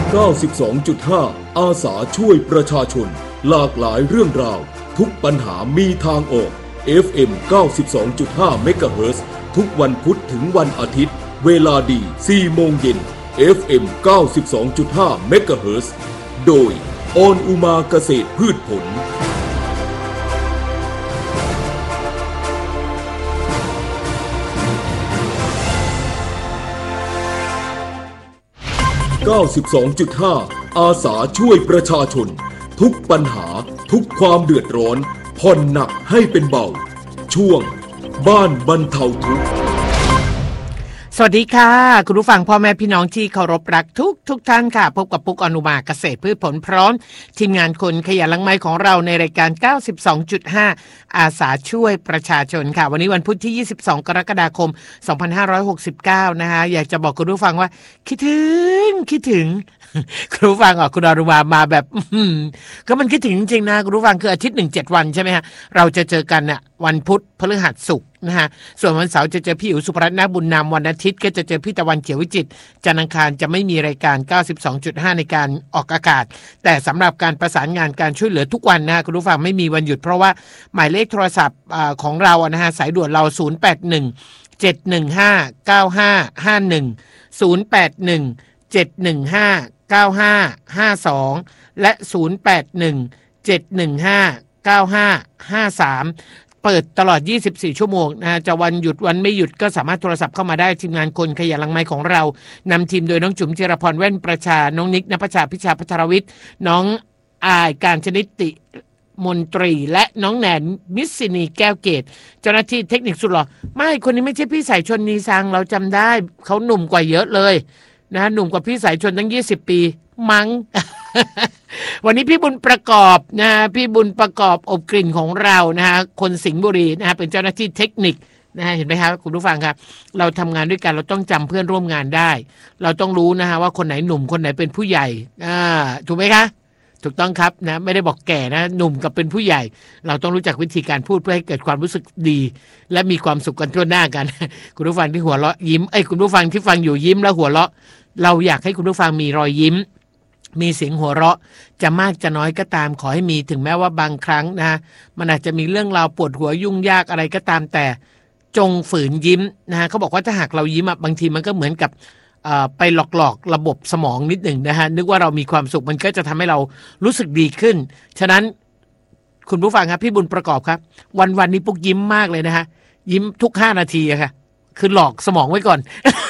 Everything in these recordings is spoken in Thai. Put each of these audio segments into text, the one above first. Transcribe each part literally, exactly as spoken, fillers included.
เก้าสิบสองจุดห้า อาสาช่วยประชาชนหลากหลายเรื่องราวทุกปัญหามีทางออก เอฟ เอ็ม เก้าสิบสองจุดห้า เมกะเฮิรตซ์ทุกวันพุธถึงวันอาทิตย์เวลาดี สี่โมงเย็น เอฟ เอ็ม เก้าสิบสองจุดห้า เมกะเฮิรตซ์โดยออนอุมาเกษตรพืชผลเก้าสิบสองจุดห้า อาสาช่วยประชาชนทุกปัญหาทุกความเดือดร้อนผ่อนหนักให้เป็นเบาช่วงบ้านบรรเทาทุกข์สวัสดีค่ะคุณผู้ฟังพ่อแม่พี่น้องที่เคารพรักทุกทุกท่านค่ะพบกับปุ๊กอนุมาเกษตรพืชผลพร้อมทีมงานคนขยันหลังไมค์ของเราในรายการ เก้าสิบสองจุดห้า อาสาช่วยประชาชนค่ะวันนี้วันพุธที่ยี่สิบสองกรกฎาคมสองพันห้าร้อยหกสิบเก้านะคะอยากจะบอกคุณผู้ฟังว่าคิดถึงคิดถึงคุณผู้ฟังอ่ะคุณอนุมามาแบบก็มันคิดถึงจริงๆนะคุณผู้ฟังคืออาทิตย์หนึ่งเจ็ดวันใช่ไหมฮะเราจะเจอกันน่ะวันพุธพฤหัสศุกร์นะฮะส่วนวันเสาร์จะเจอพี่อิ๋วสุภรัตน์ นาบุญนำวันอาทิตย์ก็จะเจอพี่ตะวันเขียววิจิตรจันทร์อังคารจะไม่มีรายการ เก้าสิบสองจุดห้า ในการออกอากาศแต่สำหรับการประสานงานการช่วยเหลือทุกวันนะคุณผู้ฟังไม่มีวันหยุดเพราะว่าหมายเลขโทรศัพท์ของเรานะฮะสายด่วนเราศูนย์ แปด หนึ่ง เจ็ด หนึ่ง ห้า เก้า ห้า ห้า หนึ่ง ศูนย์ แปด หนึ่ง เจ็ด หนึ่ง ห้า เก้า ห้า ห้า สองและศูนย์ แปด หนึ่ง เจ็ด หนึ่ง ห้า เก้า ห้า ห้า สามเปิดตลอดยี่สิบสี่ชั่วโมงนะจะวันหยุดวันไม่หยุดก็สามารถโทรศัพท์เข้ามาได้ทีมงานคนขยันหลังไมค์ของเรานำทีมโดยน้องจุ๋มจิรพรแว่นประชาน้องนิกณภัชชาพิชาพัทรวิทย์น้องอายการชนิดติมนตรีและน้องแหนนมิสซินีแก้วเกตเจ้าหน้าที่เทคนิคสุดหล่อไม่คนนี้ไม่ใช่พี่สายชนนีซังเราจำได้เขาหนุ่มกว่าเยอะเลยนะหนุ่มกว่าพี่สายชนตั้งยี่สิบปีมั้ง วันนี้พี่บุญประกอบนะพี่บุญประกอบอบกลิ่นของเรานะฮะคนสิงห์บุรีนะฮะเป็นเจ้าหน้าที่เทคนิคนะฮะเห็นไหมครับคุณผู้ฟังครับเราทำงานด้วยกันเราต้องจำเพื่อนร่วมงานได้เราต้องรู้นะฮะว่าคนไหนหนุ่มคนไหนเป็นผู้ใหญ่อ่าถูกไหมคะถูกต้องครับนะไม่ได้บอกแก่นะหนุ่มกับเป็นผู้ใหญ่เราต้องรู้จักวิธีการพูดเพื่อให้เกิดความรู้สึกดีและมีความสุขกันทั่วหน้ากันคุณผู้ฟังที่หัวเราะยิ้มไอ้คุณผู้ฟังที่ฟังอยู่ยิ้มแล้วหัวเราะเราอยากให้คุณผู้ฟังมีรอยยิ้มมีเสียงหัวเราะจะมากจะน้อยก็ตามขอให้มีถึงแม้ว่าบางครั้งนะมันอาจจะมีเรื่องราวปวดหัวยุ่งยากอะไรก็ตามแต่จงฝืนยิ้มนะฮะเขาบอกว่าถ้าหากเรายิ้มอ่ะบางทีมันก็เหมือนกับไปหลอกๆระบบสมองนิดหนึ่งนะฮะนึกว่าเรามีความสุขมันก็จะทำให้เรารู้สึกดีขึ้นฉะนั้นคุณผู้ฟังครับพี่บุญประกอบครับวันวันนี้ปุ๊กยิ้มมากเลยนะฮะยิ้มทุกห้านาทีอะค่ะคือหลอกสมองไว้ก่อน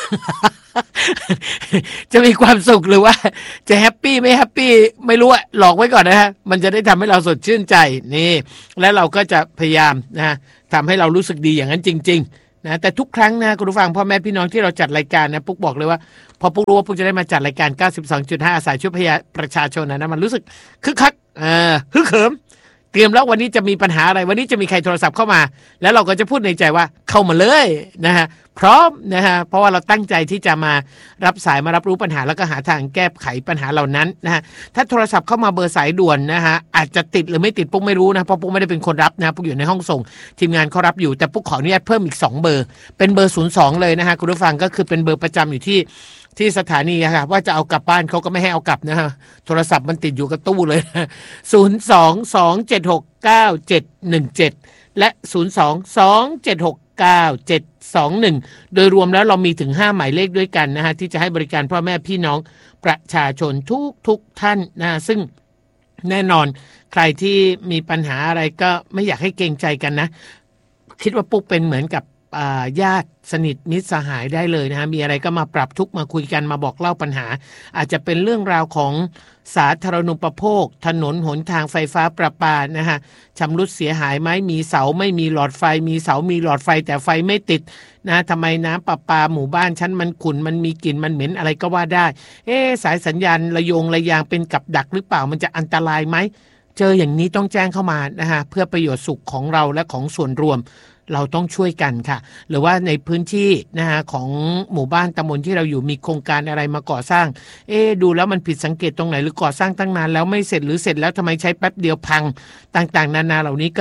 จะมีความสุขหรือว่าจะแฮปปี้ไม่แฮปปี้ไม่รู้อะหลอกไว้ก่อนนะฮะมันจะได้ทำให้เราสดชื่นใจนี่และเราก็จะพยายามนะฮะทำให้เรารู้สึกดีอย่างนั้นจริงๆนะแต่ทุกครั้งนะคุณผู้ฟังพ่อแม่พี่น้องที่เราจัดรายการนะปุ๊กบอกเลยว่าพอปุ๊กรู้ว่าปุ๊กจะได้มาจัดรายการ เก้าสิบสองจุดห้า อาสาช่วยประชาชนนะนะมันรู้สึกคึกคักเออฮึกเหิมเตรียมแล้ววันนี้จะมีปัญหาอะไรวันนี้จะมีใครโทรศัพท์เข้ามาแล้วเราก็จะพูดในใจว่าเข้ามาเลยนะฮะพร้อมนะฮะเพราะว่าเราตั้งใจที่จะมารับสายมารับรู้ปัญหาแล้วก็หาทางแก้ไขปัญหาเหล่านั้นนะฮะถ้าโทรศัพท์เข้ามาเบอร์สายด่วนนะฮะอาจจะติดหรือไม่ติดปุ๊กไม่รู้นะเพราะปุ๊กไม่ได้เป็นคนรับนะปุ๊กอยู่ในห้องส่งทีมงานเขารับอยู่แต่ปุ๊กขออนุญาตเพิ่มอีกสองเบอร์เป็นเบอร์ศูนย์สองเลยนะฮะคุณผู้ฟังก็คือเป็นเบอร์ประจำอยู่ที่ที่สถานีค่ะว่าจะเอากลับบ้านเขาก็ไม่ให้เอากลับนะฮะโทรศัพท์มันติดอยู่กับตู้เลยศูนย์ สอง สอง เจ็ด หก เก้า เจ็ด หนึ่ง เจ็ดและศูนย์ สอง สอง เจ็ด หก เก้า เจ็ด สอง หนึ่งโดยรวมแล้วเรามีถึงห้าหมายเลขด้วยกันนะฮะที่จะให้บริการพ่อแม่พี่น้องประชาชนทุกทุกท่านนะซึ่งแน่นอนใครที่มีปัญหาอะไรก็ไม่อยากให้เกรงใจกันนะคิดว่าปุ๊กเป็นเหมือนกับญาติสนิทมิตรสหายได้เลยนะฮะมีอะไรก็มาปรับทุกข์มาคุยกันมาบอกเล่าปัญหาอาจจะเป็นเรื่องราวของสาธารณูปโภคถนนหนทางไฟฟ้าประปานะฮะชำรุดเสียหายไหมมีเสาไม่มีหลอดไฟมีเสามีหลอดไฟแต่ไฟไม่ติดนะทำไมน้ำประปาหมู่บ้านฉันมันขุ่นมันมีกลิ่นมันเหม็นอะไรก็ว่าได้เอ๊ะสายสัญญาณระยงระยางเป็นกับดักหรือเปล่ามันจะอันตรายไหมเจออย่างนี้ต้องแจ้งเข้ามานะฮะเพื่อประโยชน์สุขของเราและของส่วนรวมเราต้องช่วยกันค่ะหรือว่าในพื้นที่นะฮะของหมู่บ้านตำบลที่เราอยู่มีโครงการอะไรมาก่อสร้างเอ๊ะดูแล้วมันผิดสังเกตตรงไหนหรือก่อสร้างตั้งนานแล้วไม่เสร็จหรือเสร็จแล้วทำไมใช้แป๊บเดียวพังต่างๆนานาเหล่านี้ก็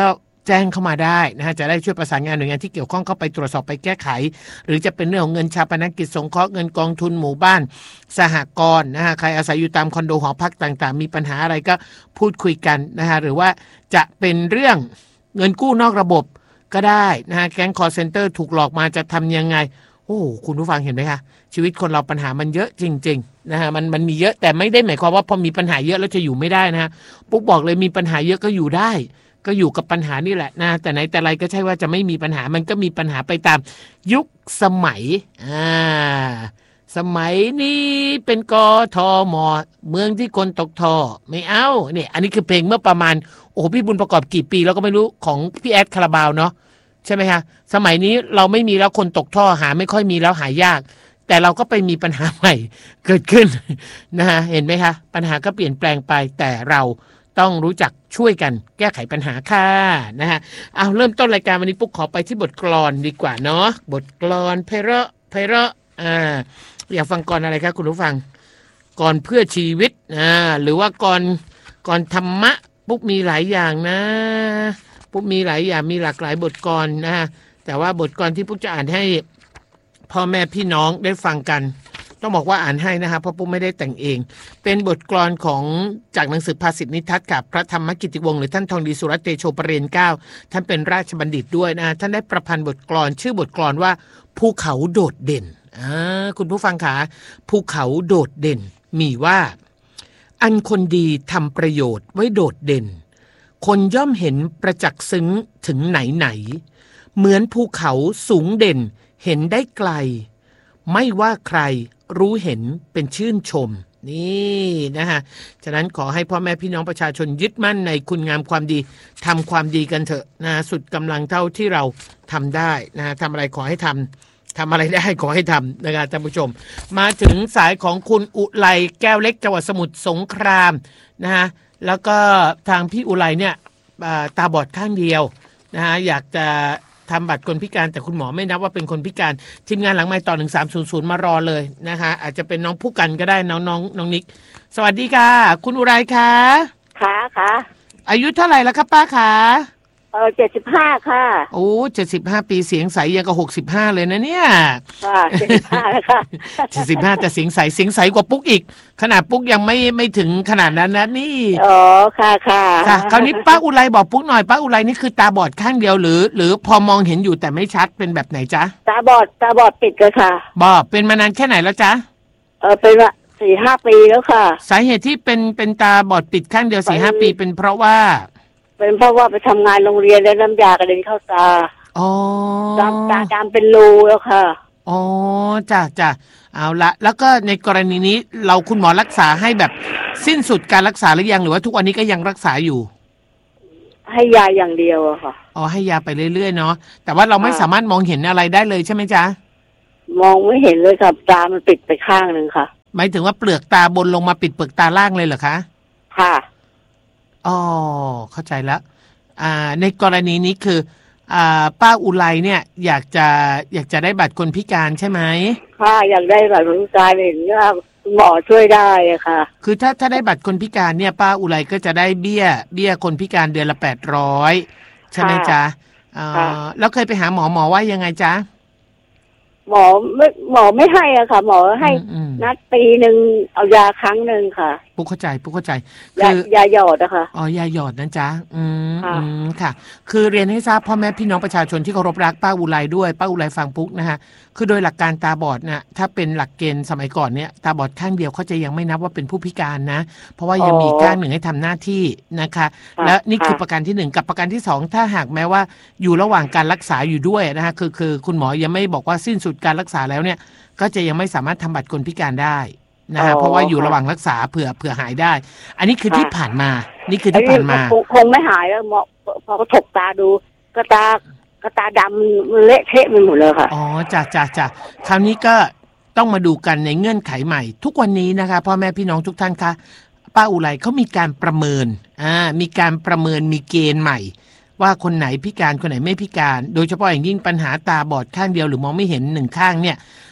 แจ้งเข้ามาได้นะฮะจะได้ช่วยประสานงานหน่วยงานที่เกี่ยวข้องเข้าไปตรวจสอบไปแก้ไขหรือจะเป็นเรื่องของเงินชาปนกิจสงเคราะห์เงินกองทุนหมู่บ้านสหกรณ์นะฮะใครอาศัยอยู่ตามคอนโดหอพักต่างๆมีปัญหาอะไรก็พูดคุยกันนะฮะหรือว่าจะเป็นเรื่องเงินกู้นอกระบบก็ได้นะฮะแก๊งคอลเซ็นเตอร์ถูกหลอกมาจะทำยังไงโอ้คุณผู้ฟังเห็นไหมคะชีวิตคนเราปัญหามันเยอะจริงๆนะฮะมันมันมีเยอะแต่ไม่ได้หมายความว่าพอมีปัญหาเยอะแล้วจะอยู่ไม่ได้นะฮะปุ๊กบอกเลยมีปัญหาเยอะก็อยู่ได้ก็อยู่กับปัญหานี่แหละนะแต่ไหนแต่ไรก็ใช่ว่าจะไม่มีปัญหามันก็มีปัญหาไปตามยุคสมัยอ่าสมัยนี้เป็นกทม.เมืองที่คนตกท่อไม่เอาเนี่ยอันนี้คือเพลงเมื่อประมาณโอ้พี่บุญประกอบกี่ปีแล้วก็ไม่รู้ของพี่แอดคาราบาวเนาะใช่ไหมคะสมัยนี้เราไม่มีแล้วคนตกท่อหาไม่ค่อยมีแล้วหายากแต่เราก็ไปมีปัญหาใหม่เกิดขึ้นนะฮะเห็นไหมคะปัญหาก็เปลี่ยนแปลงไปแต่เราต้องรู้จักช่วยกันแก้ไขปัญหาค่ะนะฮะเอาเริ่มต้นรายการวันนี้ปุ๊กขอไปที่บทกลอนดีกว่าเนาะบทกลอนไพเราะไพเราะอ่าอยากฟังกลอนอะไรครับคุณผู้ฟังกลอนเพื่อชีวิตอ่าหรือว่ากลอนกลอนธรรมะปุ๊กมีหลายอย่างนะปุ๊กมีหลายอย่างมีหลากหลายบทกลอนนะฮะแต่ว่าบทกลอนที่ปุ๊กจะอ่านให้พ่อแม่พี่น้องได้ฟังกันต้องบอกว่าอ่านให้นะครับเพราะปุ๊กไม่ได้แต่งเองเป็นบทกลอนของจากหนังสือภาษิตนิทัศน์กับพระธรรมกิติวงศ์หรือท่านทองดีสุรัตน์เตโชประเรียนเก้าท่านเป็นราชบัณฑิตด้วยนะท่านได้ประพันธ์บทกลอนชื่อบทกลอนว่าภูเขาโดดเด่นอ่าคุณผู้ฟังขาภูเขาโดดเด่นมีว่าอันคนดีทำประโยชน์ไว้โดดเด่นคนย่อมเห็นประจักษ์ซึ้งถึงไหนไหนเหมือนภูเขาสูงเด่นเห็นได้ไกลไม่ว่าใครรู้เห็นเป็นชื่นชมนี่นะฮะฉะนั้นขอให้พ่อแม่พี่น้องประชาชนยึดมั่นในคุณงามความดีทำความดีกันเถอะนะสุดกำลังเท่าที่เราทำได้นะทำอะไรขอให้ทำทำอะไรได้ขอให้ทำนะครับท่านผู้ชมมาถึงสายของคุณอุไลแก้วเล็กจังหวัดสมุทรสงครามนะฮะแล้วก็ทางพี่อุไลเนี่ยตาบอดข้างเดียวนะฮะอยากจะทำบัตรคนพิการแต่คุณหมอไม่นับว่าเป็นคนพิการทีมงานหลังไมค์ต่อหนึ่งสามศูนย์ศูนย์มารอเลยนะคะอาจจะเป็นน้องผู้กันก็ได้น้องน้องน้องนิกสวัสดีค่ะคุณอุไรค่ะค่ะค่ะอายุเท่าไหร่แล้วครับป้าคะเออเจ็ดสิบห้าค่ะโอ้เจ็ดสิบห้าปีเสียงใสยังกับหกสิบห้าเลยนะเนี่ยค่ะเจ็ดสิบห้าค่ะเจ็ดสิบห้าแต่เสียงใสเสียงใสกว่าปุ๊กอีกขนาดปุ๊กยังไม่ไม่ถึงขนาดนั้นนะนี่อ๋อค่ะค่ะค่ะคราวนี้ป้าอุไรบอกปุ๊กหน่อยป้าอุไรนี่คือตาบอดข้างเดียวหรือหรือพอมองเห็นอยู่แต่ไม่ชัดเป็นแบบไหนจ๊ะตาบอดตาบอดปิดเลยค่ะบอดเป็นมานานแค่ไหนแล้วจ๊ะเออเป็นว่าสี่ห้าปีแล้วค่ะสาเหตุที่เป็นเป็นตาบอดปิดข้างเดียวสี่ห้าปีเป็นเพราะว่าเป็นเพราะว่าไปทำงานโรงเรียนแล้วน้ำยากระเด็นเข้าตาอ๋อตาตาดำเป็นรูแล้วค่ะอ๋อจ้ะจ้ะเอาละแล้วก็ในกรณีนี้เราคุณหมอรักษาให้แบบสิ้นสุดการรักษาหรือยังหรือว่าทุกวันนี้ก็ยังรักษาอยู่ให้ยาอย่างเดียวอะค่ะอ๋อให้ยาไปเรื่อยๆเนาะแต่ว่าเราไม่สามารถมองเห็นอะไรได้เลยใช่ไหมจ๊ะมองไม่เห็นเลยครับตามันปิดไปข้างนึงค่ะหมายถึงว่าเปลือกตาบนลงมาปิดเปลือกตาล่างเลยเหรอคะค่ะอ๋อเข้าใจแล้วอ่าในกรณีนี้คืออ่าป้าอุไลเนี่ยอยากจะอยากจะได้บัตรคนพิการใช่ไหมค่ะอยากได้บัตรคนพิการเห็นว่าหมอช่วยได้ค่ะคือถ้าถ้าได้บัตรคนพิการเนี่ยป้าอุไลก็จะได้เบี้ยเบี้ยคนพิการเดือนละแปดร้อยใช่ไหมจ๊ะอ่าแล้วเคยไปหาหมอหมอว่ายังไงจ๊ะหมอไม่หมอไม่ให้อ่ะค่ะหมอให้นัดปีหนึ่งเอายาครั้งหนึ่งค่ะปุ๊กเข้าใจปุ๊กเข้าใจยายาหยอดอะค่ะอ๋อยาหยอดนะจ๊ะอืมอืมค่ะคือเรียนให้ทราบพ่อแม่พี่น้องประชาชนที่เคารพรักป้าอุไลด้วยป้าอุไลฟังปุ๊กนะฮะคือโดยหลักการตาบอดนะถ้าเป็นหลักเกณฑ์สมัยก่อนเนี่ยตาบอดข้างเดียวเขาจะยังไม่นับว่าเป็นผู้พิการนะเพราะว่ายังมีข้างหนึ่งให้ทำหน้าที่นะคะและนี่คือประการที่หนึ่งกับประการที่สองถ้าหากแม้ว่าอยู่ระหว่างการรักษาอยู่ด้วยนะคะคือคือคุณหมอยังไม่บอกว่าสิ้นสุดการรักษาแล้วเนี่ยก็จะยังไม่สามารถทำบัตรคนพิการได้นะฮะเพราะว่าอยู่ระหว่างรักษาเผื่อเผื่อหายได้อันนี้คือที่ผ่านมานี่คือที่ผ่านมาคงไม่หายแล้วหมอพอเขาถกตาดูก็ตากระตาดำเละเทะไปหมดเลยค่ะอ๋อจ้ะจ้ะจ้ะคราวนี้ก็ต้องมาดูกันในเงื่อนไขใหม่ทุกวันนี้นะคะพ่อแม่พี่น้องทุกท่านคะป้าอุไลเขามีการประเมินอ่ามีการประเมินมีเกณฑ์ใหม่ว่าคนไหนพิการคนไหนไม่พิการโดยเฉพาะอย่างยิ่งปัญหาตาบอดข้างเดียวหรือมองไม่เห็นหนึ่งข้างเนี่ย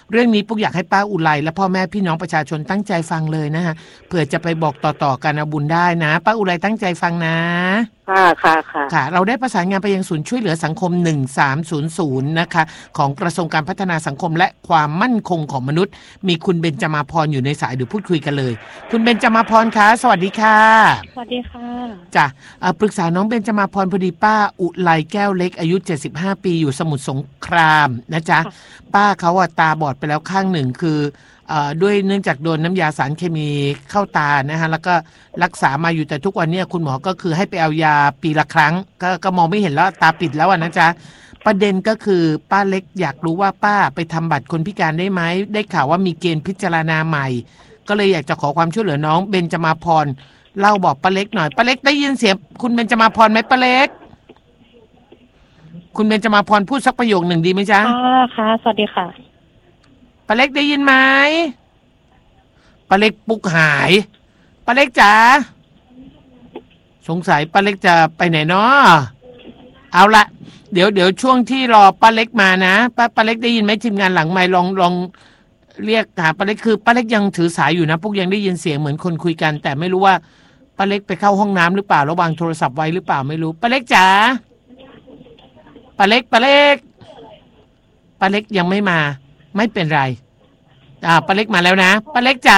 เรื่องนี้ปุ๊กอยากให้ป้าอุไรและพ่อแม่พี่น้องประชาชนตั้งใจฟังเลยนะฮะเผื่อจะไปบอกต่อๆกันเอาบุญได้นะป้าอุไรตั้งใจฟังนะค่ะค่ะค่ะค่ะเราได้ประสานงานไปยังศูนย์ช่วยเหลือสังคมหนึ่งสามศูนย์ศูนย์นะคะของกระทรวงการพัฒนาสังคมและความมั่นคงของมนุษย์มีคุณเบญจมาพรอยู่ในสายเดี๋ยวพูดคุยกันเลยคุณเบญจมาพรคะสวัสดีค่ะสวัสดีค่ะจ้ะปรึกษาน้องเบญจมาพรพอดีป้าอุไรแก้วเล็กอายุเจ็ดสิบห้าปีอยู่สมุทรสงครามนะจ๊ะป้าเขาอะตาบอดไปแล้วข้างหนึ่งคือด้วยเนื่องจากโดนน้ำยาสารเคมีเข้าตานะฮะแล้วก็รักษามาอยู่แต่ทุกวันนี้คุณหมอก็คือให้ไปเอายาปีละครั้ง ก, ก็มองไม่เห็นแล้วตาปิดแล้วนะจ๊ะประเด็นก็คือป้าเล็กอยากรู้ว่าป้าไปทำบัตรคนพิการได้ไหมได้ข่าวว่ามีเกณฑ์พิจารณาใหม่ก็เลยอยากจะขอความช่วยเหลือน้องเบญจมาพรเล่าบอกป้าเล็กหน่อยป้าเล็กได้ยินเสียงคุณเบญจมาพรไหมป้าเล็กคุณเบญจมาพรพูดสักประโยคหนึ่งดีไหมจ๊ะอ๋อค่ะสวัสดีค่ะป้าเล็กได้ยินไหมป้าเล็กปุ๊กหายป้าเล็กจ๋าสงสัยป้าเล็กจะไปไหนเนาะเอาละเดี๋ยวเดี๋ยวช่วงที่รอป้าเล็กมานะป้าป้าเล็กได้ยินไหมทีมงานหลังไมค์ลองลองเรียกหาป้าเล็กคือป้าเล็กยังถือสายอยู่นะปุ๊กยังได้ยินเสียงเหมือนคนคุยกันแต่ไม่รู้ว่าป้าเล็กไปเข้าห้องน้ำหรือเปล่าระวางโทรศัพท์ไว้หรือเปล่าไม่รู้ป้าเล็กจ๋าป้าเล็กป้าเล็กป้าเล็กยังไม่มาไม่เป็นไรอ่าป้าเล็กมาแล้วนะป้าเล็กจ๋า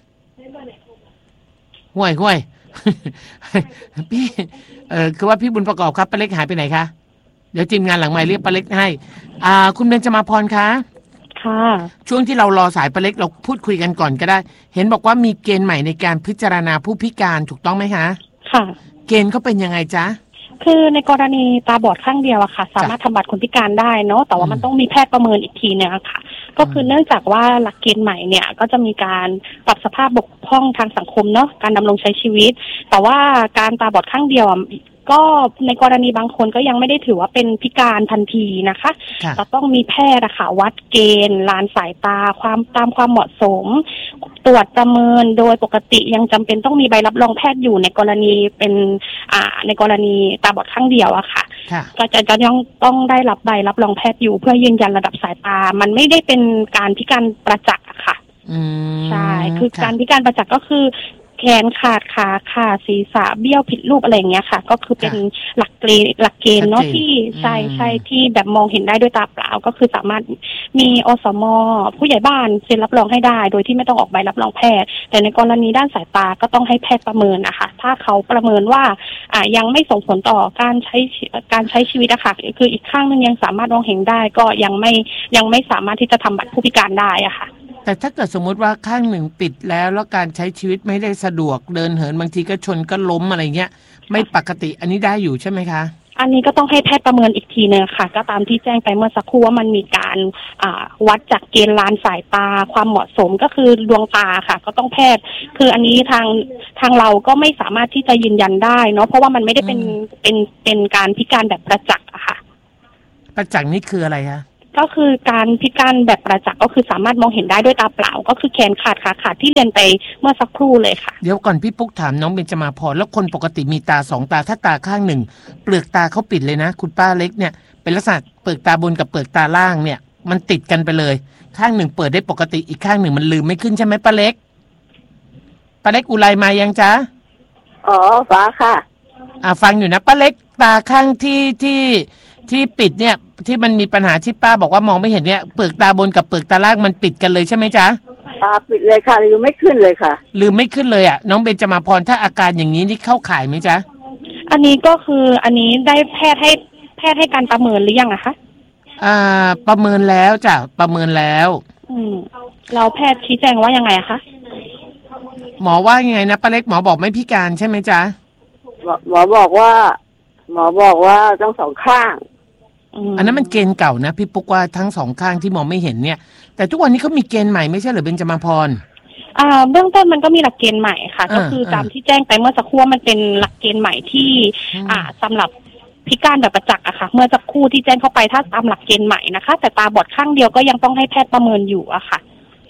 ห่วยห่วยพี่เออคือว่าพี่บุญประกอบครับป้าเล็กหายไปไหนคะเดี๋ยวทีมงานหลังไมค์เรียกป้าเล็กให้อ่าคุณเบญจมาพรคะค่ะช่วงที่เรารอสายป้าเล็กเราพูดคุยกันก่อนก็ได้เห็นบอกว่ามีเกณฑ์ใหม่ในการพิจารณาผู้พิการถูกต้องไหมคะค่ะเกณฑ์เขาเป็นยังไงจ๊ะคือในกรณีตาบอดข้างเดียวอะค่ะสามารถทำบัตรคนพิการได้เนาะแต่ว่ามันต้องมีแพทย์ประเมินอีกทีนึงค่ะก็คือเนื่องจากว่าหลักเกณฑ์ใหม่เนี่ยก็จะมีการปรับสภาพบกพร่องทางสังคมเนาะการดำรงใช้ชีวิตแต่ว่าการตาบอดข้างเดียวก็ในกรณีบางคนก็ยังไม่ได้ถือว่าเป็นพิการทันทีนะคะจะต้องมีแพทย์อะค่ะวัดเกณฑ์ลานสายตาความตามความเหมาะสมตรวจประเมินโดยปกติยังจำเป็นต้องมีใบรับรองแพทย์อยู่ในกรณีเป็นอ่าในกรณีตาบอดข้างเดียวอะค่ะก็จะจะยังต้องได้รับใบรับรองแพทย์อยู่เพื่อยืนยันระดับสายตามันไม่ได้เป็นการพิการประจักษ์อะค่ะใช่คือการพิการประจักษ์ก็คือแขนขาดขาขาดศีรษะเบี้ยวผิดรูปอะไรอย่างเงี้ยค่ะก็คือเป็นหลักเกณฑ์หลักเกณฑ์เนาะที่ใช่ใช่ที่แบบมองเห็นได้ด้วยตาเปล่าก็คือสามารถมีอสม.ผู้ใหญ่บ้านเซ็นรับรองให้ได้โดยที่ไม่ต้องออกใบรับรองแพทย์แต่ในกรณีด้านสายตาก็ต้องให้แพทย์ประเมินนะคะถ้าเขาประเมินว่าอ่ายังไม่ส่งผลต่อการใช้การใช้ชีวิตอะค่ะคืออีกข้างนึงยังสามารถมองเห็นได้ก็ยังไม่ยังไม่สามารถที่จะทำบัตรผู้พิการได้อะค่ะแต่ถ้าเกิดสมมติว่าข้างหนึ่งปิดแล้วแล้วการใช้ชีวิตไม่ได้สะดวกเดินเหินบางทีก็ชนก็ล้มอะไรเงี้ยไม่ปกติอันนี้ได้อยู่ใช่ไหมคะอันนี้ก็ต้องให้แพทย์ประเมินอีกทีนึงค่ะก็ตามที่แจ้งไปเมื่อสักครู่ว่ามันมีการวัดจากเกณฑ์ลานสายตาความเหมาะสมก็คือดวงตาค่ะก็ต้องแพทย์คืออันนี้ทางทางเราก็ไม่สามารถที่จะยืนยันได้เนาะเพราะว่ามันไม่ได้เป็นเป็นเป็นการพิการแบบประจักษ์อะค่ะประจักษ์นี่คืออะไรคะก็คือการพิการแบบประจักษ์ก็คือสามารถมองเห็นได้ด้วยตาเปล่าก็คือแขนขาดขาขาดที่เรียนไปเมื่อสักครู่เลยค่ะเดี๋ยวก่อนพี่ปุ๊กถามน้องเบญจมาพรแล้วคนปกติมีตาสองตาถ้าตาข้างหนึ่งเปลือกตาเขาปิดเลยนะคุณป้าเล็กเนี่ยเป็นลักษณะเปลือกตาบนกับเปลือกตาล่างเนี่ยมันติดกันไปเลยข้างหนึ่งเปิดได้ปกติอีกข้างหนึ่งมันลืมไม่ขึ้นใช่ไหมป้าเล็กป้าเล็กอุไรมายังจ๊ะอ๋อฟ้าค่ะอ่าฟังอยู่นะป้าเล็กตาข้างที่ที่ที่ปิดเนี่ยที่มันมีปัญหาที่ป้าบอกว่ามองไม่เห็นเนี่ยเปลือกตาบนกับเปลือกตาล่างมันปิดกันเลยใช่ไหมจ๊ะตาปิดเลยค่ะลืมไม่ขึ้นเลยค่ะลืมไม่ขึ้นเลยอ่ะน้องเบญจมาพรถ้าอาการอย่างนี้นี่เข้าข่ายไหมจ๊ะอันนี้ก็คืออันนี้ได้แพทย์ให้แพทย์ให้การประเมินหรือยังอะคะอ่าประเมินแล้วจ้ะประเมินแล้วอืมเราแพทย์ชี้แจงว่ายังไงอะคะหมอว่ายังไงนะป้าเล็กหมอบอกไม่พิการใช่ไหมจ๊ะหมอบอกว่าหมอบอกว่าทั้งสองข้างอันนั้นมันเกณฑ์เก่านะพี่ปุ๊กว่าทั้งสองข้างที่มองไม่เห็นเนี่ยแต่ทุกวันนี้เขามีเกณฑ์ใหม่ไม่ใช่เหรอเบญจมาพรอ่าเบื้องต้นมันก็มีหลักเกณฑ์ใหม่ค่ะก็คือตามที่แจ้งไปเมื่อสักครู่มันเป็นหลักเกณฑ์ใหม่ที่อ่าสำหรับพิการแบบประจักษ์อะค่ะเมื่อสักครู่ที่แจ้งเข้าไปถ้าตามหลักเกณฑ์ใหม่นะคะแต่ตาบอดข้างเดียวก็ยังต้องให้แพทย์ประเมินอยู่อะค่ะ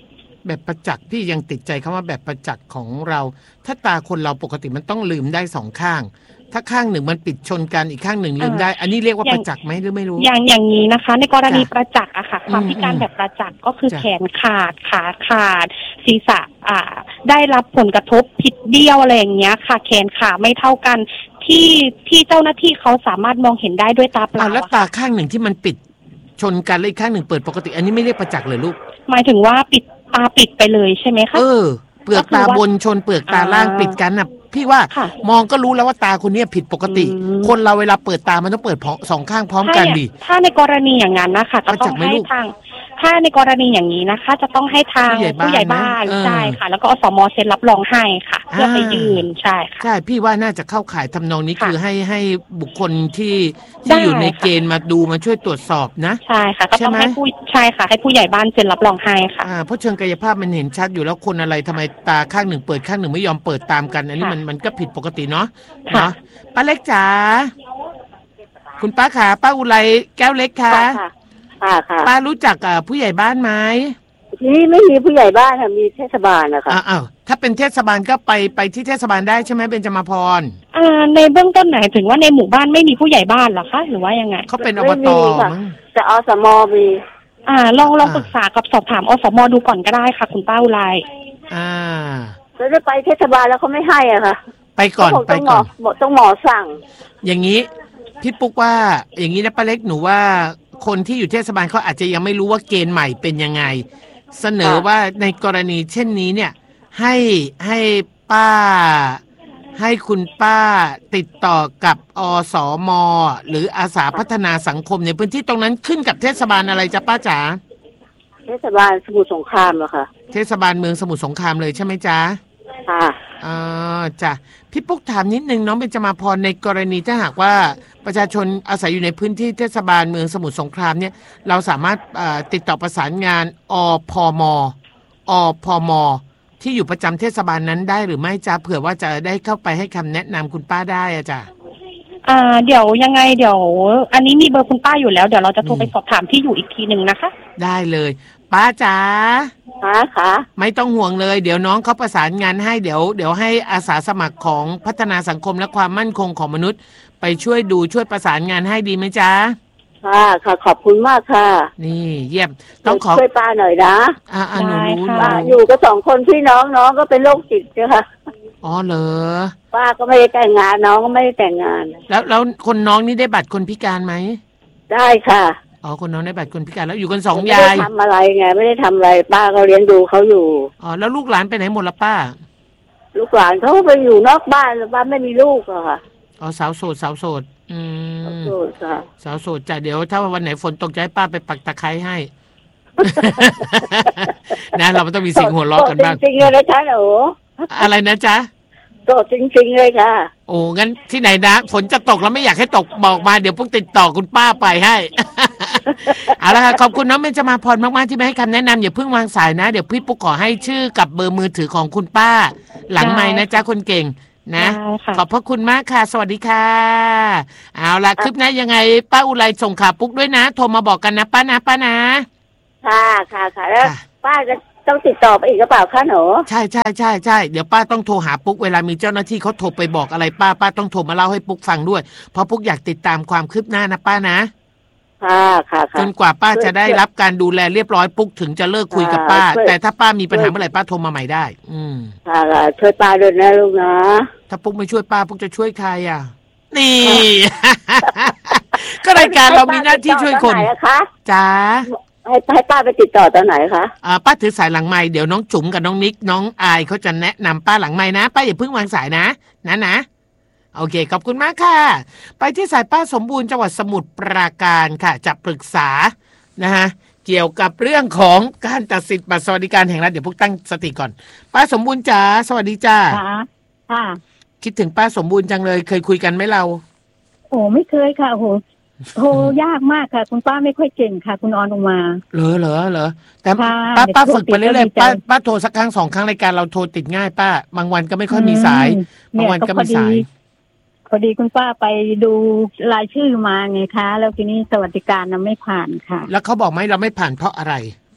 แบบประจักษ์พี่ยังติดใจคำว่าแบบประจักษ์ของเราถ้าตาคนเราปกติมันต้องลืมได้สองข้างถ้าข้างหนึ่งมันปิดชนกันอีกข้างหนึ่งลืมได้อันนี้เรียกว่าประจักษ์ไหมหรือไม่รู้อย่างอย่างนี้นะคะในกรณีประจักษ์อะค่ะความพิการแบบประจักษ์ก็คือแขนขาดขาขาดศีรษะอ่าได้รับผลกระทบผิดเบี้ยวอะไรอย่างเงี้ยค่ะแขนขาไม่เท่ากันที่ที่เจ้าหน้าที่เขาสามารถมองเห็นได้ด้วยตาเปล่าแล้วตาข้างหนึ่งที่มันปิดชนกันแล้วอีกข้างหนึ่งเปิดปกติอันนี้ไม่เรียกประจักษ์เลยลูกหมายถึงว่าปิดตาปิดไปเลยใช่ไหมคะเออเปลือกตาบนชนเปลือกตาล่างปิดกันน่ะพี่ว่ามองก็รู้แล้วว่าตาคนนี้ผิดปกติคนเราเวลาเปิดตามันต้องเปิดสองข้างพร้อมกันดิถ้าในกรณีอย่างนั้นนะคะก็ต้องให้ทางถ้าในกรณีอย่างนี้นะคะจะต้องให้ทางผู้ใหญ่บ้านใช่ค่ะแล้วก็อสม.เซ็นรับรองให้ค่ะเพื่อไปยื่นใช่ค่ะใช่พี่ว่าน่าจะเข้าข่ายทำนองนี้คือให้ให้บุคคลที่ที่อยู่ในเกณฑ์มาดูมาช่วยตรวจสอบนะใช่ค่ะก็ต้องให้ผู้ใช่ค่ะให้ผู้ใหญ่บ้านเซ็นรับรองให้ค่ะเพราะเชิงกายภาพมันเห็นชัดอยู่แล้วคนอะไรทำไมตาข้างหนึ่งเปิดข้างหนึ่งไม่ยอมเปิดตามกันอันนี้มันมันก็ผิดปกติเนาะเนาะป้าเล็กจ๋าคุณป้าขาป้าอุไรแก้วเล็กค่ะค่ะค่ะป้ารู้จักกับผู้ใหญ่บ้านไหมนี่ไม่มีผู้ใหญ่บ้านค่ะมีเทศบาลนะคะอ้าวถ้าเป็นเทศบาลก็ไปไปที่เทศบาลได้ใช่ไหมเบญจมาพรอ่าในเบื้องต้นไหนถึงว่าในหมู่บ้านไม่มีผู้ใหญ่บ้านหรอคะหรือว่ายังไงเขาเป็นอบตแต่อสมมีอ่าลองลองปรึกษากับสอบถามอสมดูก่อนก็ได้ค่ะคุณป้าอุไรอ่าแล้วจะไปเทศบาลแล้วเขาไม่ให้อ่ะค่ะไปก่อนไปก่อนต้องหมอสั่งอย่างนี้พี่ปุ๊กว่าอย่างนี้นะป้าเล็กหนูว่าคนที่อยู่เทศบาลเขาอาจจะยังไม่รู้ว่าเกณฑ์ใหม่เป็นยังไงเสนอว่าในกรณีเช่นนี้เนี่ยให้ให้ป้าให้คุณป้าติดต่อกับอสม.หรืออาสาพัฒนาสังคมในพื้นที่ตรงนั้นขึ้นกับเทศบาลอะไรจ๊ะป้าจ๋าเทศบาลสมุทรสงครามเหรอคะเทศบาลเมืองสมุทรสงครามเลยใช่ไหมจ๊ะค่ะอ่าจ้ะพี่ปุ๊กถามนิดนึงน้องเบญจมาพรในกรณีถ้าหากว่าประชาชนอาศัยอยู่ในพื้นที่เทศบาลเมืองสมุทรสงครามเนี่ยเราสามารถติดต่อประสานงานอพมอพมที่อยู่ประจำเทศบาลนั้นได้หรือไม่จ๊ะเผื่อว่าจะได้เข้าไปให้คำแนะนำคุณป้าได้อะจ้ะอ่าเดี๋ยวยังไงเดี๋ยวอันนี้มีเบอร์คุณป้าอยู่แล้วเดี๋ยวเราจะโทรไปสอบถามที่อยู่อีกทีหนึ่งนะคะได้เลยป้าจ๋าค่ะค่ะไม่ต้องห่วงเลยเดี๋ยวน้องเขาประสานงานให้เดี๋ยวเดี๋ยวให้อาสาสมัครของพัฒนาสังคมและความมั่นคงของมนุษย์ไปช่วยดูช่วยประสานงานให้ดีไหมจ๊ะค่ะค่ะขอบคุณมากค่ะนี่เยี่ยมต้องขอช่วยป้าหน่อยนะอ่าหนูรู้ป้าอยู่กับสองคนพี่น้องน้องก็เป็นโรคจิตใช่ค่ะอ๋อเหรอป้าก็ไม่ได้แต่งงานน้องก็ไม่ได้แต่งงานแล้วแล้วคนน้องนี่ได้บัตรคนพิการไหมได้ค่ะอ๋อคนน้องได้บัตรคนพิการแล้วอยู่กันสองยายไม่ได้ทำอะไรไงไม่ได้ทำอะไรป้าก็เลี้ยงดูเขาอยู่อ๋อแล้วลูกหลานไปไหนหมดละป้าลูกหลานเขาไปอยู่นอกบ้านป้าไม่มีลูกอะค่ะอ๋อสาวโสดสาวโสดอืมสาวโสดค่ะสาวโสดจ้ะเดี๋ยวถ้าวันไหนฝนตกจะให้ป้าไปปักตะไคร้ให้นะเราไม่ต้องมีสิ่งหัวเราะกันบ้างจริงๆเลยนะจ๊ะหนูอะไรนะจ๊ะโสดจริงๆเลยค่ะโอ้งั้นที่ไหนนะฝนจะตกแล้วไม่อยากให้ตกบอกมาเดี๋ยวพวกติดต่อคุณป้าไปให้เอาละค่ะขอบคุณน้องเบญจมาพรมากๆที่มาให้คำแนะนำอย่าเพิ่งวางสายนะเดี๋ยวพี่ปุ๊กขอให้ชื่อกับเบอร์มือถือของคุณป้าหลังไมค์นะจ๊ะคนเก่งนะขอบพระคุณมากค่ะสวัสดีค่ะเอาล่ะคลิปนะยังไงป้าอุไรส่งข่าวปุ๊กด้วยนะโทรมาบอกกันนะป้านะป้านะค่ะค่ะค่ะแล้วป้าจะต้องติดต่อไปอีกหรือเปล่าคะหนูใช่ใช่ใช่ใช่เดี๋ยวป้าต้องโทรหาปุ๊กเวลามีเจ้าหน้าที่เขาโทรไปบอกอะไรป้าป้าต้องโทรมาเล่าให้ปุ๊กฟังด้วยเพราะปุ๊กอยากติดตามความคืบหน้านะป้านะค่ะค่ะจนกว่าป้าจะได้รับการดูแลเรียบร้อยปุ๊กถึงจะเลิกคุยกับป้าแต่ถ้าป้ามีปัญหาเมื่อไหร่ป้าโทรมาใหม่ได้อืมค่ะช่วยป้าด้วยนะลูกนะถ้าปุ๊กไม่ช่วยป้าปุ๊กจะช่วยใครอ่ะนี่ก็รายการเรามีหน้าที่ช่วยคนจ้าให้ให้ป้าไปติดต่อตอนไหนคะอ่าป้าถือสายหลังไมค์เดี๋ยวน้องจุ๋มกับน้องนิกน้องอายเขาจะแนะนำป้าหลังไมค์นะป้าอย่าเพิ่งวางสายนะนะนะโอเคขอบคุณมากค่ะไปที่สายป้าสมบูรณ์จังหวัดสมุทรปราการค่ะจะปรึกษานะฮะเกี่ยวกับเรื่องของการตัดสิทธิ์บัตรสวัสดิการแห่งรัฐเดี๋ยวพวกตั้งสติก่อนป้าสมบูรณ์จ๋าสวัสดีจ้าค่ะค่ะคิดถึงป้าสมบูรณ์จังเลยเคยคุยกันไหมเราโอ้ไม่เคยค่ะโอ้โทรยากมากค่ะคุณป้าไม่ค่อยเก่งค่ะคุณออนลงมาเหรอเหรอเหรอแต่ป้าป้าฝึกไปเรื่อยๆป้าป้าโทรสักครั้งสองครั้งรายการเราโทรติดง่ายป้าบางวันก็ไม่ค่อยมีสายบางวันก็มีสายพอดีคุณป้าไปดูรายชื่อมาไงคะแล้วทีนี้สวัสดิการน่ะไม่ผ่านค่ะแล้วเขาบอกไหมเราไม่ผ่านเพราะอะไร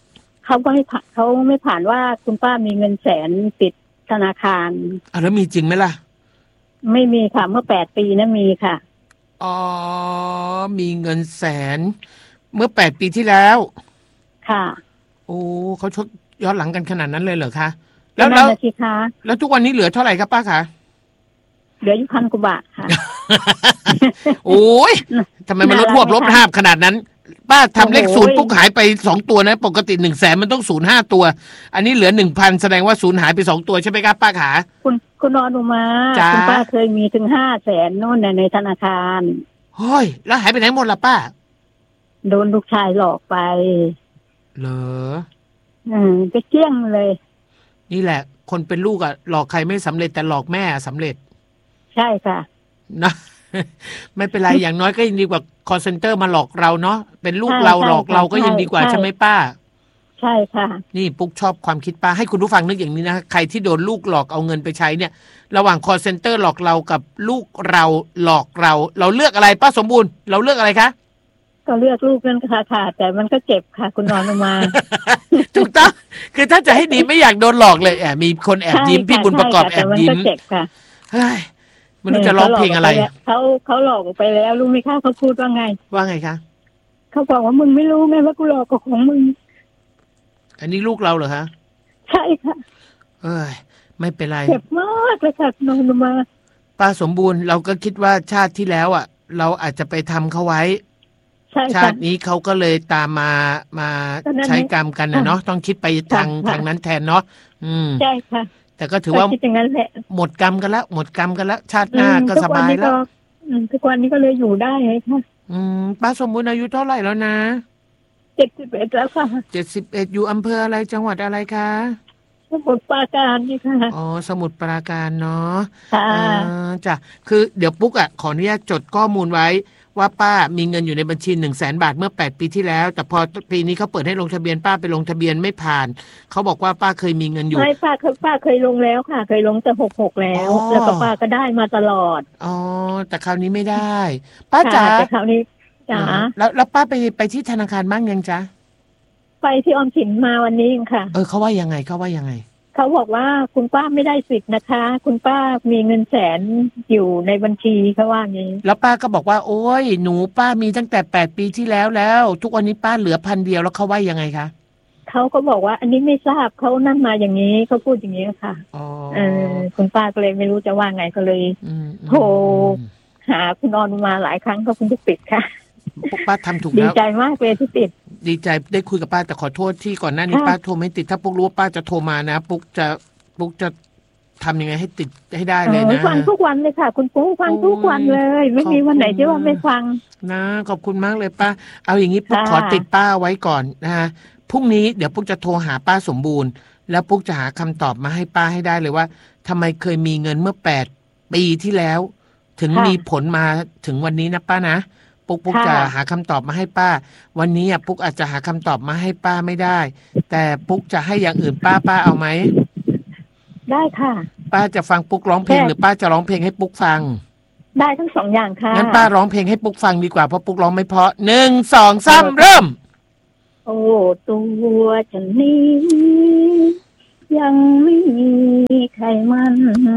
เขาก็ไม่ผ่านเขาไม่ผ่านว่าคุณป้ามีเงินแสนติดธนาคารอ่ะแล้วมีจริงไหมล่ะไม่มีค่ะเมื่อแปดปีนะมีค่ะอ๋อมีเงินแสนเมื่อแปดปีที่แล้วค่ะโอ้เขาชดย้อนหลังกันขนาดนั้นเลยเหรอคะแล้วแล้วแล้วทุกวันนี้เหลือเท่าไหร่ครับป้าคะเหลืออยู่พันกว่าบาทค่ะโอ้ยทำไมมันลดรวบลบห้าบขนาดนั้นป้าทำเลขศูนย์ปุ๊บหายไปสองตัวนะปกติหนึ่งแสนมันต้องศูนย์ห้าตัวอันนี้เหลือหนึ่งพันแสดงว่าศูนย์หายไปสองตัวใช่ไหมครับป้าขาคุณคุณนอนดูมาคุณป้าเคยมีถึงห้าแสนโน่นในธนาคารเฮ้ยแล้วหายไปไหนหมดล่ะป้าโดนลูกชายหลอกไปเหรออืมไปเจี้ยงเลยนี่แหละคนเป็นลูกอ่ะหลอกใครไม่สำเร็จแต่หลอกแม่สำเร็จใช่ค่ะนะไม่เป็นไรอย่างน้อยก็ยังดีกว่าคอลเซ็นเตอร์มาหลอกเราเนาะเป็นลูกเราหลอกเราก็ยังดีกว่าใช่ไหมป้าใช่ค่ะนี่ปุ๊กชอบความคิดป้าให้คุณผู้ฟังนึกอย่างนี้นะใครที่โดนลูกหลอกเอาเงินไปใช้เนี่ยระหว่างคอลเซ็นเตอร์หลอกเรากับลูกเราหลอกเราเราเลือกอะไรป้าสมบูรณ์เราเลือกอะไรคะก็เลือกลูกนั่นค่ะค่ะแต่มันก็เจ็บค่ะคุณนอนมาถูกต้องคือถ้าจะให้ดีไม่อยากโดนหลอกเลยแอบมีคนแอบยิ้มพี่บุญประกอบแอบยิ้มเจ็บค่ะเฮ้ยมันจะร้องเพลงอะไรเขาเขาหลอกไปแล้วรู้ไหมคะเขาพูดว่าไงว่าไงคะเขาบอกว่ามึงไม่รู้ไงว่ากูหลอกกับของมึงอันนี้ลูกเราเหรอคะใช่ค่ะเอ้ยไม่เป็นไรเจ็บมากเลยค่ะนอนมาป้าสมบูรณ์เราก็คิดว่าชาติที่แล้วอ่ะเราอาจจะไปทำเขาไว้ชาตินี้เขาก็เลยตามมามาใช้กรรมกันนะเนาะต้องคิดไปทางทางนั้นแทนเนาะอืมใช่ค่ะแต่ก็ถือว่าหมดกรรมกันแล้วหมดกรรมกันแล้วชาติหน้าก็สบายแล้วทุกวันนี้ก็เลยอยู่ได้ค่ะอืมป้าสมบูรณ์อายุเท่าไหร่แล้วนะเจ็ดสิบเอ็ดแล้วค่ะเจ็ดสิบเอ็ดอยู่อำเภออะไรจังหวัดอะไรคะสมุทรปราการนี่ค่ะอ๋อสมุทรปราการเนาะค่ะจ้ะคือเดี๋ยวปุ๊กอ่ะขออนุญาตจดข้อมูลไว้ว่าป้ามีเงินอยู่ในบัญชีหนึ่งแสนบาทเมื่อแปดปีที่แล้วแต่พอปีนี้เขาเปิดให้ลงทะเบียนป้าไปลงทะเบียนไม่ผ่านเขาบอกว่าป้าเคยมีเงินอยู่ไม่ป้าเคยป้าเคยลงแล้วค่ะเคยลงแต่หกหกแล้วแล้วก็ป้าก็ได้มาตลอดอ๋อแต่คราวนี้ไม่ได้ป้าจ๋าแต่คราวนี้จ๋าแล้วแล้วป้าไปไปที่ธนาคารบ้างยังจ๊ะไปที่ออมสินมาวันนี้ค่ะเออเขาว่ายังไงเขาว่ายังไงเขาบอกว่าคุณป้าไม่ได้สิทธิ์นะคะคุณป้ามีเงินแสนอยู่ในบัญชีเขาว่างี้แล้วป้าก็บอกว่าโอ้ยหนูป้ามีตั้งแต่แปดปีที่แล้วแล้วทุกวันนี้ป้าเหลือพันเดียวแล้วเขาว่ายังไงคะเขาก็บอกว่าอันนี้ไม่ทราบเขานั่นมาอย่างนี้เขาพูดอย่างนี้ค่ะเออคุณป้าก็เลยไม่รู้จะว่าไงก็เลยโทรหาคุณนอนมาหลายครั้งก็คุณจะปิดค่ะป้าทำถูกแล้วดีใจมากเลยที่ติดดีใจได้คุยกับป้าแต่ขอโทษที่ก่อนหน้านี้ป้าโทรไม่ติดถ้าปุ๊กรู้ว่าป้าจะโทรมานะปุ๊กจะปุ๊กจะทำยังไงให้ติดให้ได้เลยนะฟังทุกวันเลยค่ะคุณปุ๊กฟังทุกวันเลยไม่มีวันไหนที่ว่าไม่ฟังนะขอบคุณมากเลยป้าเอาอย่างนี้ปุ๊กขอติดป้าไว้ก่อนนะฮะพรุ่งนี้เดี๋ยวปุ๊กจะโทรหาป้าสมบูรณ์แล้วปุ๊กจะหาคำตอบมาให้ป้าให้ได้เลยว่าทำไมเคยมีเงินเมื่อแปดปีที่แล้วถึงมีผลมาถึงวันนี้นะป้านะปุ๊กปุ๊กจะหาคำตอบมาให้ป้าวันนี้อ่ะปุ๊กอาจจะหาคำตอบมาให้ป้าไม่ได้แต่ปุ๊กจะให้อย่างอื่นป้าป้าเอาไหมได้ค่ะป้าจะฟังปุ๊กร้องเพลงหรือป้าจะร้องเพลงให้ปุ๊กฟังได้ทั้งสองอย่างค่ะงั้นป้าร้องเพลงให้ปุ๊กฟังดีกว่าเพราะปุ๊กร้องไม่เพราะหนึ่งสองสามเริ่มโอ้ตัวฉันนี้ยังไม่มีใครมัน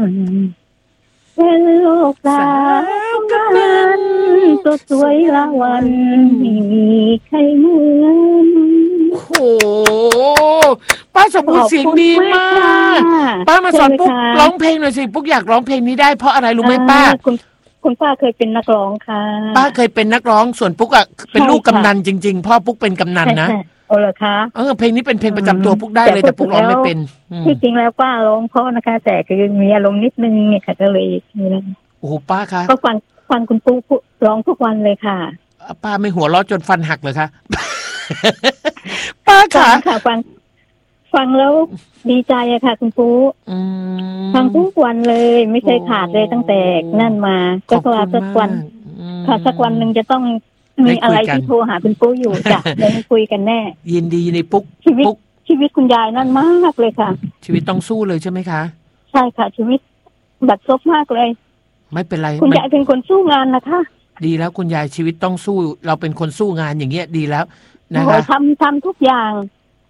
เป็นโลกสาวกันตัวสวยละวันไม่มีใครเหมือนโอ้โหป้าสมบูรณ์เสียงดีมากป้ามาสอนปุ๊กร้องเพลงหน่อยสิปุ๊กอยากร้องเพลงนี้ได้เพราะอะไรรู้ไหมป้าคุณคุณป้าเคยเป็นนักร้องค่ะป้าเคยเป็นนักร้องส่วนปุ๊กอ่ะเป็นลูกกำนันจริงๆพ่อปุ๊กเป็นกำนันนะโอ้เหรอคะเออเพลงนี้เป็นเพลงประจำตัวปุ๊กได้เลยแต่ปุ๊กร้องไม่เป็นที่จริงแล้วป้าร้องเพราะนะคะแต่คือมีอารมณ์นิดนึงเนี่ยค่ะก็เลยนี่นะโอ้โหป้าคะก็ฟังฟังคุณปุ๊กร้องทุกวันเลยค่ะป้าไม่หัวเราะจนฟันหักเลยคะป้าค่ะค่ะฟังฟังแล้วดีใจอะค่ะคุณปุ๊กฟังทุกวันเลยไม่เคยขาดเลยตั้งแต่นั่นมาก็ว่าสักวันค่ะสักวันหนึ่งจะต้องมีอะไรที่โทรหาคุณปุ๊กอยู่จ้ะเดี๋ยวคุยกันแน่ยินดีในปุ๊กชีวิตชีวิตคุณยายนั่นมากเลยค่ะชีวิตต้องสู้เลยใช่ไหมคะใช่ค่ะชีวิตบัดซบมากเลยไม่เป็นไรคุณยายเป็นคนสู้งานนะคะดีแล้วคุณยายชีวิตต้องสู้เราเป็นคนสู้งานอย่างเงี้ยดีแล้วนะคะทำทำทุกอย่าง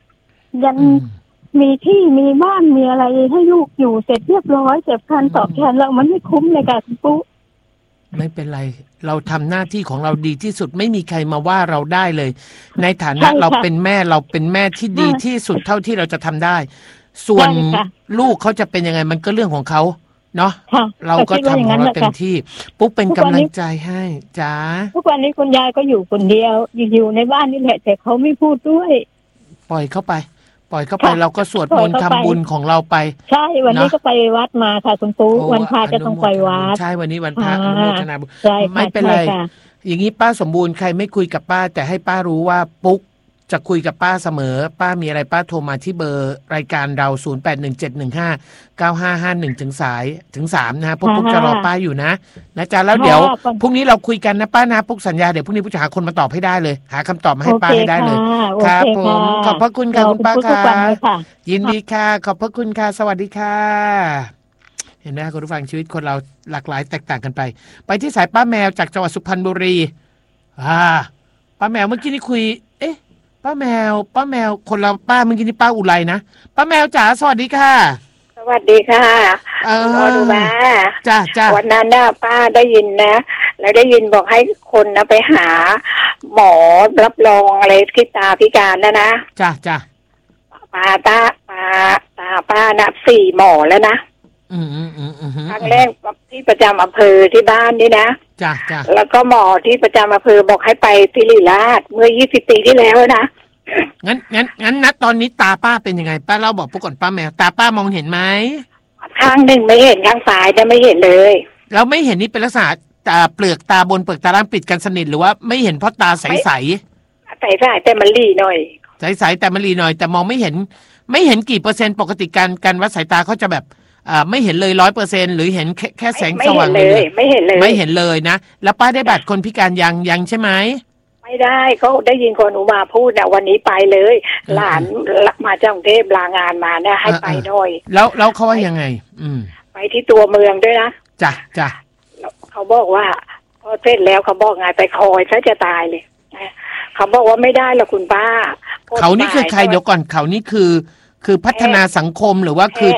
ยันมีที่มีบ้านมีอะไรให้ลูกอยู่เสร็จเรียบร้อยเจ็บคันตอบแทนเรามันไม่คุ้มเลยค่ะคุณปุ๊ไม่เป็นไรเราทำหน้าที่ของเราดีที่สุดไม่มีใครมาว่าเราได้เลยในฐานะเราเป็นแม่เราเป็นแม่ที่ดีที่สุดเท่าที่เราจะทำได้ส่วนลูกเขาจะเป็นยังไงมันก็เรื่องของเขาเนาะเราก็ทำของเราเต็มที่ปุ๊บเป็นกำลังใจให้จ้าทุกวันนี้คุณยายก็อยู่คนเดียวอยู่ในบ้านนี่แหละแต่เขาไม่พูดด้วยปล่อยเข้าไปปล่อยเข้าไปเราก็สวดมนต์ทำบุญของเราไปใช่วันนี้ก็ไปวัดมาค่ะคุณปู่วันพระจะต้องไปวัดใช่วันนี้วันพระอนุโมทนาบุญไม่เป็นไรอย่างนี้ป้าสมบูรณ์ใครไม่คุยกับป้าแต่ให้ป้ารู้ว่าปุ๊กจะคุยกับป้าเสมอป้ามีอะไรป้าโทรมาที่เบอร์รายการเราศูนย์ แปด หนึ่ง เจ็ด หนึ่ง ห้า เก้า ห้า ห้า หนึ่งถึงสายถึงสามนะพวกปุ๊กจะรอป้าอยู่นะนะจ๊ะแล้วเดี๋ยวพรุ่งนี้เราคุยกันนะป้านะปุ๊กสัญญาเดี๋ยวพรุ่งนี้ปุ๊กจะหาคนมาตอบให้ได้เลยหาคำตอบมาให้ป้าให้ได้เลยครับผมขอบพระคุณค่ะคุณป้าค่ะยินดีค่ะขอบพระคุณค่ะสวัสดีค่ะเห็นไหมคุณผู้ฟังชีวิตคนเราหลากหลายแตกต่างกันไปไปที่สายป้าแมวจากจังหวัดสุพรรณบุรีอ่าป้าแมวเมื่อกี้นี่คุยเอ๊ะป้าแมวป้าแมวคนเราป้าเมื่อกี้นี่ป้าอุไรนะป้าแมวจ๋าสวัสดีค่ะสวัสดีค่ะเออดูมาจ้าจ้าวันนั้นน่ะป้าได้ยินนะแล้วได้ยินบอกให้คนนะไปหาหมอรับรองอะไรที่ตาพิการนะนะจ้าจ้าป้าตาป้าตาป้านะสี่หมอแล้วนะอืมอืมอืมอืมครั้งแรกที่ประจำอำเภอที่บ้านนี่นะจ้าจ้าแล้วก็หมอที่ประจำอำเภอบอกให้ไปศิริราชเมื่อยี่สิบปีที่แล้วนะงั้นงั้นงั้นณตอนนี้ตาป้าเป็นยังไงป้าเล่าบอกพวกก่อนป้าแมวตาป้ามองเห็นไหมข้างหนึ่งไม่เห็นข้างซ้ายแต่ไม่เห็นเลยแล้วไม่เห็นนี่เป็นลักษณะตาเปลือกตาบนเปลือกตาล่างปิดกันสนิทหรือว่าไม่เห็นเพราะตาใสใสใสใสแต่มันรีหน่อยใสใสแต่มันรีหน่อยแต่มองไม่เห็นไม่เห็นกี่เปอร์เซ็นต์ปกติการการวัดสายตาเขาจะแบบอ่าไม่เห็นเลยร้อยเปอร์เซ็นต์หรือเห็นแค่แค่แสงสว่างเลยไม่เห็นเลยไม่เห็นเลยนะแล้วป้าได้บัตรคนพิการยังยังใช่ไหมไม่ได้เขาได้ยินคนหนูมาพูดนะวันนี้ไปเลยหลานมาจากกรุงเทพลางานมาเนี่ยให้ไปหน่อยแล้วแล้วเขาว่ายังไงอืมไปที่ตัวเมืองด้วยนะจ้ะจ้ะเขาบอกว่าพอเสร็จแล้วเขาบอกไงไปคอยซะจะตายเลยเขาบอกว่าไม่ได้หรอกคุณป้าเขานี่คือใครเดี๋ยวก่อนเขานี่คือคือพัฒนาสังคมหรือว่าคือ